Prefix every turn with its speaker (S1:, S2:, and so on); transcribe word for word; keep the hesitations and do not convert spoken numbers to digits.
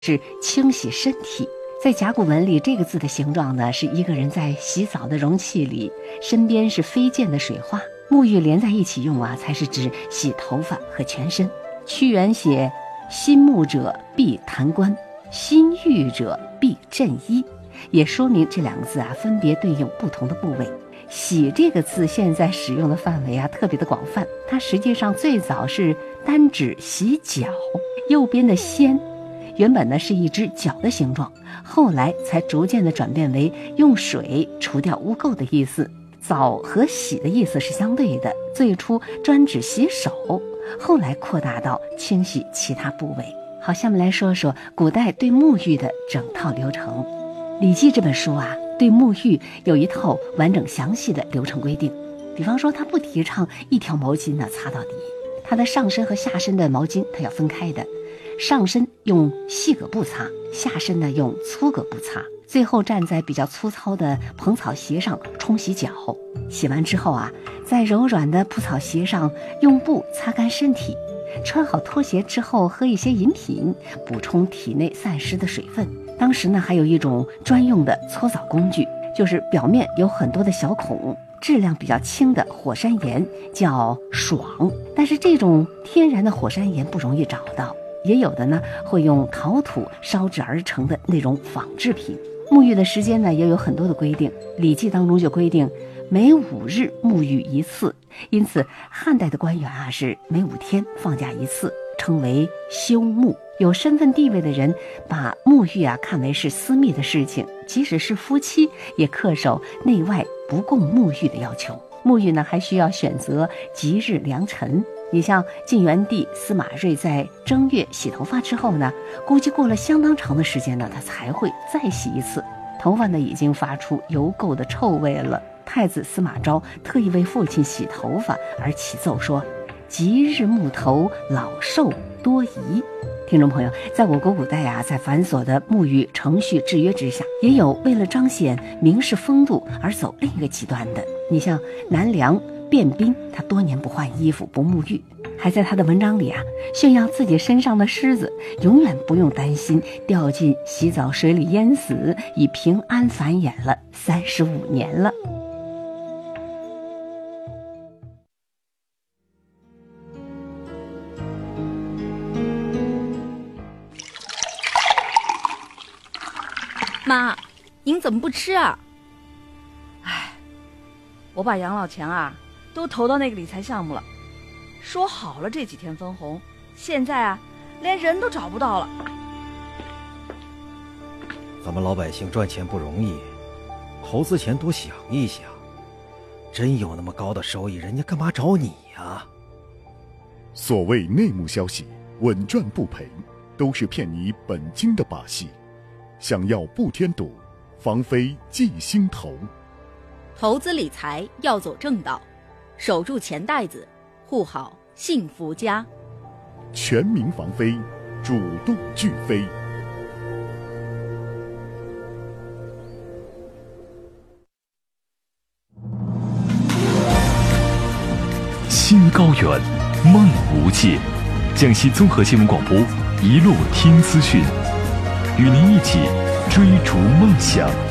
S1: 是清洗身体。在甲骨文里，这个字的形状呢，是一个人在洗澡的容器里，身边是飞溅的水花。沐浴连在一起用啊，才是指洗头发和全身。屈原写心沐者必弹冠，心浴者必振衣，也说明这两个字啊，分别对应不同的部位。洗这个字现在使用的范围啊特别的广泛，它实际上最早是单指洗脚。右边的先原本呢是一只脚的形状，后来才逐渐的转变为用水除掉污垢的意思。澡和洗的意思是相对的，最初专指洗手，后来扩大到清洗其他部位。好，下面来说说古代对沐浴的整套流程。《礼记》这本书啊，对沐浴有一套完整详细的流程规定。比方说，它不提倡一条毛巾呢擦到底，它的上身和下身的毛巾它要分开的，上身用细葛布擦，下身呢用粗葛布擦，最后站在比较粗糙的蓬草鞋上冲洗脚。洗完之后啊，在柔软的蒲草鞋上用布擦干身体。穿好拖鞋之后，喝一些饮品，补充体内散失的水分。当时呢，还有一种专用的搓澡工具，就是表面有很多的小孔，质量比较轻的火山岩，叫爽。但是这种天然的火山岩不容易找到，也有的呢会用陶土烧制而成的那种仿制品。沐浴的时间呢也有很多的规定，《礼记》当中就规定每五日沐浴一次，因此汉代的官员啊是每五天放假一次，称为休沐。有身份地位的人把沐浴啊看为是私密的事情，即使是夫妻也恪守内外不共沐浴的要求。沐浴呢还需要选择吉日良辰。你像晋元帝司马睿在正月洗头发之后呢，估计过了相当长的时间呢，他才会再洗一次。头发呢已经发出油垢的臭味了，太子司马昭特意为父亲洗头发而起奏说：吉日沐头，老寿多宜。听众朋友，在我国古代啊，在繁琐的沐浴程序制约之下，也有为了彰显名士风度而走另一个极端的。你像南梁卞斌，他多年不换衣服不沐浴，还在他的文章里啊炫耀自己身上的虱子永远不用担心掉进洗澡水里淹死，已平安繁衍了三十五年了。
S2: 妈，您怎么不吃啊？哎，我把养老钱啊都投到那个理财项目了，说好了这几天分红，现在啊连人都找不到了。
S3: 咱们老百姓赚钱不容易，投资前多想一想，真有那么高的收益，人家干嘛找你呀？
S4: 所谓内幕消息，稳赚不赔，都是骗你本金的把戏。想要不添堵，防非忌心头。
S5: 投资理财要走正道，守住钱袋子，护好幸福家。
S4: 全民防非，主动拒非。
S6: 心高远，梦无界。江西综合新闻广播，一路听资讯，与您一起追逐梦想。